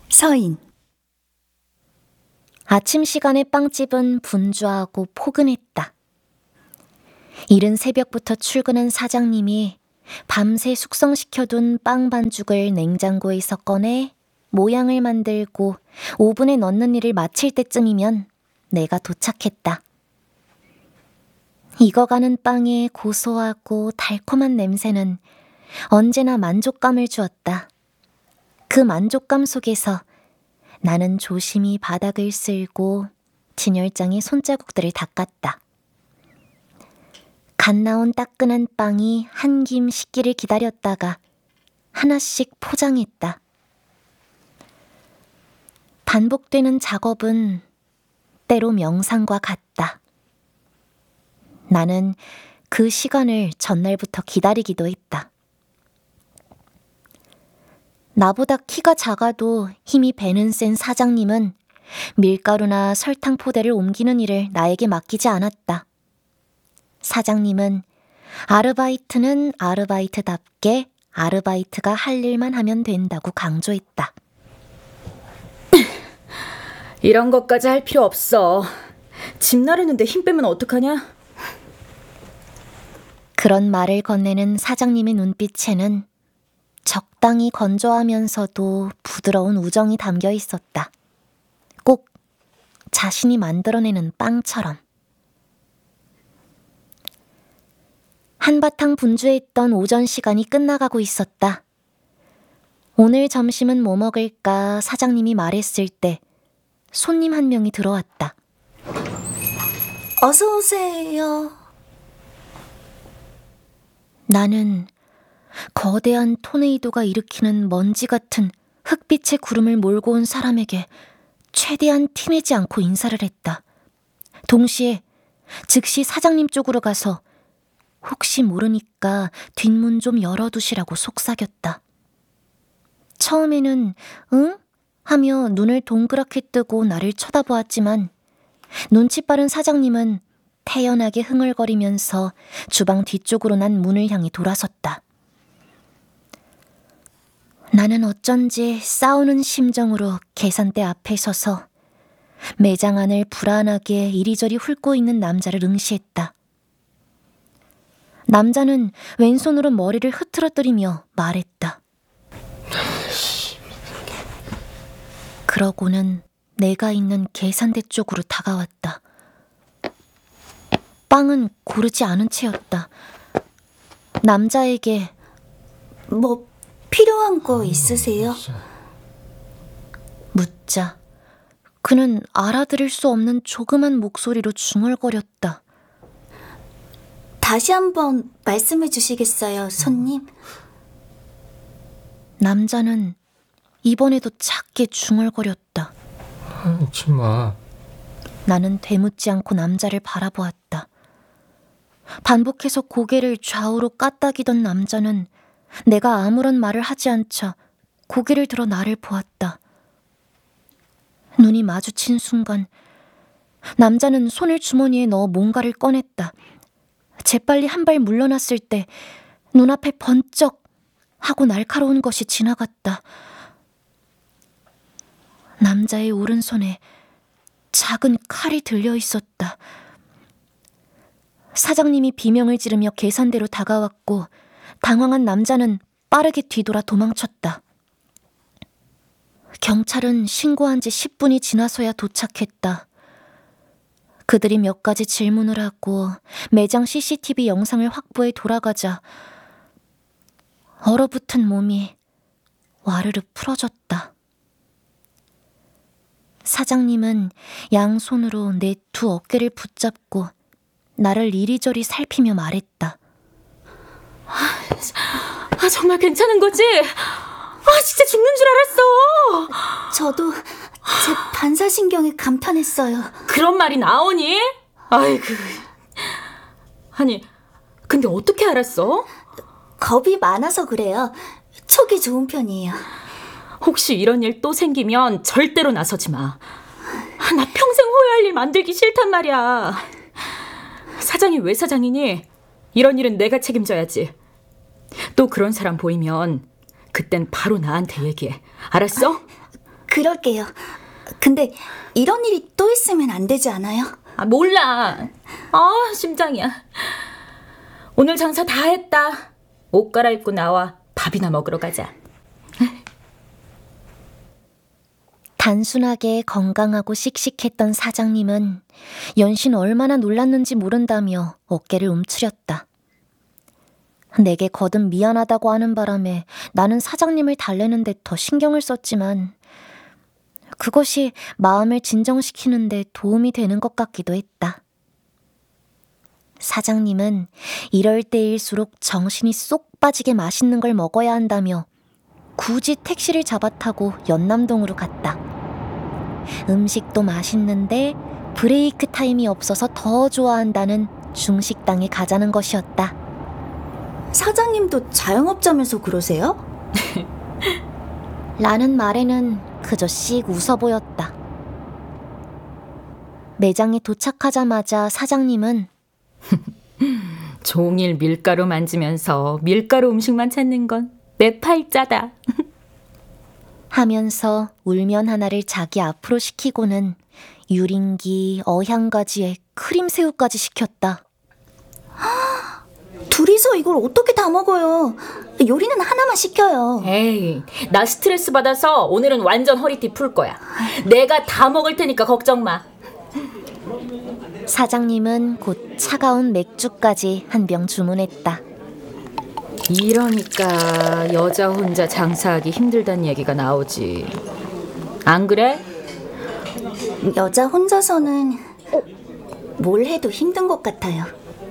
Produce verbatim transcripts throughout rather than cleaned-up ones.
서인. 아침 시간에 빵집은 분주하고 포근했다. 이른 새벽부터 출근한 사장님이 밤새 숙성시켜둔 빵 반죽을 냉장고에서 꺼내 모양을 만들고 오븐에 넣는 일을 마칠 때쯤이면 내가 도착했다. 익어가는 빵의 고소하고 달콤한 냄새는 언제나 만족감을 주었다. 그 만족감 속에서 나는 조심히 바닥을 쓸고 진열장에 손자국들을 닦았다. 갓 나온 따끈한 빵이 한 김 식기를 기다렸다가 하나씩 포장했다. 반복되는 작업은 때로 명상과 같다. 나는 그 시간을 전날부터 기다리기도 했다. 나보다 키가 작아도 힘이 배는 센 사장님은 밀가루나 설탕 포대를 옮기는 일을 나에게 맡기지 않았다. 사장님은 아르바이트는 아르바이트답게 아르바이트가 할 일만 하면 된다고 강조했다. 이런 것까지 할 필요 없어. 집 나르는데 힘 빼면 어떡하냐? 그런 말을 건네는 사장님의 눈빛에는 적당히 건조하면서도 부드러운 우정이 담겨 있었다. 꼭 자신이 만들어내는 빵처럼. 한바탕 분주했던 오전 시간이 끝나가고 있었다. 오늘 점심은 뭐 먹을까 사장님이 말했을 때 손님 한 명이 들어왔다. 어서 오세요. 나는 거대한 토네이도가 일으키는 먼지 같은 흑빛의 구름을 몰고 온 사람에게 최대한 티내지 않고 인사를 했다. 동시에 즉시 사장님 쪽으로 가서 혹시 모르니까 뒷문 좀 열어두시라고 속삭였다. 처음에는 응? 하며 눈을 동그랗게 뜨고 나를 쳐다보았지만 눈치 빠른 사장님은 태연하게 흥얼거리면서 주방 뒤쪽으로 난 문을 향해 돌아섰다. 나는 어쩐지 싸우는 심정으로 계산대 앞에 서서 매장 안을 불안하게 이리저리 훑고 있는 남자를 응시했다. 남자는 왼손으로 머리를 흐트러뜨리며 말했다. 그러고는 내가 있는 계산대 쪽으로 다가왔다. 빵은 고르지 않은 채였다. 남자에게 뭐 필요한 거 있으세요? 묻자 그는 알아들을 수 없는 조그만 목소리로 중얼거렸다. 다시 한번 말씀해 주시겠어요, 손님? 남자는 이번에도 작게 중얼거렸다. 하지 마. 나는 되묻지 않고 남자를 바라보았다. 반복해서 고개를 좌우로 까딱이던 남자는 내가 아무런 말을 하지 않자 고개를 들어 나를 보았다. 눈이 마주친 순간 남자는 손을 주머니에 넣어 뭔가를 꺼냈다. 재빨리 한 발 물러났을 때 눈앞에 번쩍 하고 날카로운 것이 지나갔다. 남자의 오른손에 작은 칼이 들려 있었다. 사장님이 비명을 지르며 계산대로 다가왔고 당황한 남자는 빠르게 뒤돌아 도망쳤다. 경찰은 신고한 지 십 분이 지나서야 도착했다. 그들이 몇 가지 질문을 하고 매장 씨씨티비 영상을 확보해 돌아가자 얼어붙은 몸이 와르르 풀어졌다. 사장님은 양손으로 내 두 어깨를 붙잡고 나를 이리저리 살피며 말했다. 아, 정말 괜찮은 거지? 아, 진짜 죽는 줄 알았어. 저도 제 반사신경에 감탄했어요. 그런 말이 나오니? 아이고. 아니, 근데 어떻게 알았어? 겁이 많아서 그래요. 촉이 좋은 편이에요. 혹시 이런 일 또 생기면 절대로 나서지 마. 아, 나 평생 후회할 일 만들기 싫단 말이야. 사장이 왜 사장이니? 이런 일은 내가 책임져야지. 또 그런 사람 보이면 그땐 바로 나한테 얘기해. 알았어? 그 그럴게요. 근데 이런 일이 또 있으면 안 되지 않아요? 아, 몰라. 아, 심장이야. 오늘 장사 다 했다. 옷 갈아입고 나와. 밥이나 먹으러 가자. 단순하게 건강하고 씩씩했던 사장님은 연신 얼마나 놀랐는지 모른다며 어깨를 움츠렸다. 내게 거듭 미안하다고 하는 바람에 나는 사장님을 달래는 데 더 신경을 썼지만 그것이 마음을 진정시키는 데 도움이 되는 것 같기도 했다. 사장님은 이럴 때일수록 정신이 쏙 빠지게 맛있는 걸 먹어야 한다며 굳이 택시를 잡아 타고 연남동으로 갔다. 음식도 맛있는데 브레이크 타임이 없어서 더 좋아한다는 중식당에 가자는 것이었다. 사장님도 자영업자면서 그러세요? 라는 말에는 그저 씩 웃어 보였다. 매장에 도착하자마자 사장님은 종일 밀가루 만지면서 밀가루 음식만 찾는 건 내 팔자다. 하면서 울면 하나를 자기 앞으로 시키고는 유린기, 어향가지에 크림새우까지 시켰다. 둘이서 이걸 어떻게 다 먹어요? 요리는 하나만 시켜요. 에이, 나 스트레스 받아서 오늘은 완전 허리띠 풀 거야. 내가 다 먹을 테니까 걱정 마. 사장님은 곧 차가운 맥주까지 한 병 주문했다. 이러니까 여자 혼자 장사하기 힘들다는 얘기가 나오지. 안 그래? 여자 혼자서는 뭘 해도 힘든 것 같아요.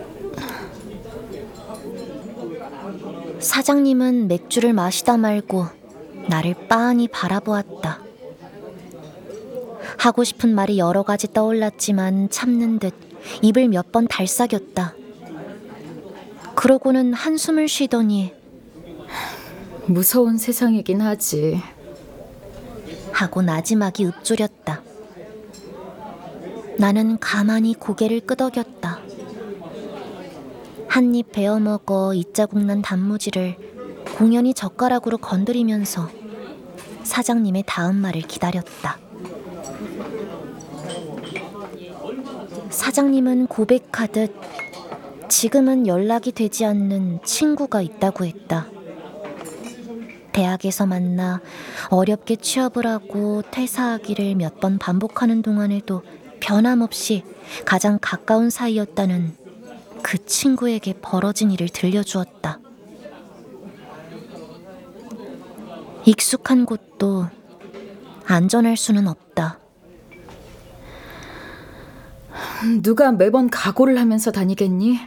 사장님은 맥주를 마시다 말고 나를 빤히 바라보았다. 하고 싶은 말이 여러 가지 떠올랐지만 참는 듯 입을 몇 번 달싹였다. 그러고는 한숨을 쉬더니 무서운 세상이긴 하지. 하고 나지막이 읊조렸다. 나는 가만히 고개를 끄덕였다. 한 입 베어 먹어 이자국 난 단무지를 공연히 젓가락으로 건드리면서 사장님의 다음 말을 기다렸다. 사장님은 고백하듯 지금은 연락이 되지 않는 친구가 있다고 했다. 대학에서 만나 어렵게 취업을 하고 퇴사하기를 몇 번 반복하는 동안에도 변함없이 가장 가까운 사이였다는 그 친구에게 벌어진 일을 들려주었다. 익숙한 곳도 안전할 수는 없다. 누가 매번 각오를 하면서 다니겠니?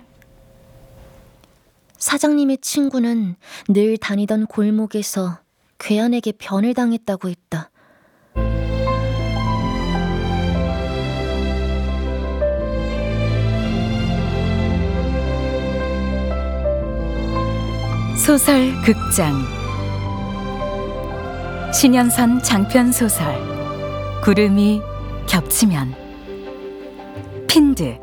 사장님의 친구는 늘 다니던 골목에서 괴한에게 변을 당했다고 했다. 소설 극장 신현선 장편 소설 구름이 겹치면 핀드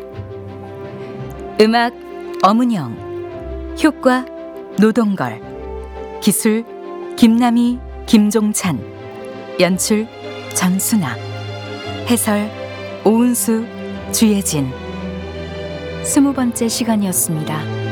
음악 엄은영 효과 노동걸 기술 김남희 김종찬 연출 전순아 해설 오은수 주예진 스무 번째 시간이었습니다.